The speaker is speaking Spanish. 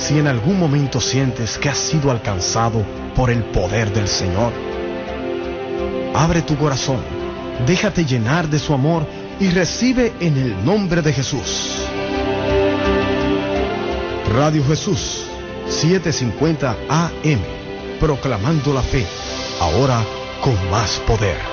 Si en algún momento sientes que has sido alcanzado por el poder del Señor, abre tu corazón, déjate llenar de su amor y recibe en el nombre de Jesús. Radio Jesús, 750 AM, proclamando la fe, ahora con más poder.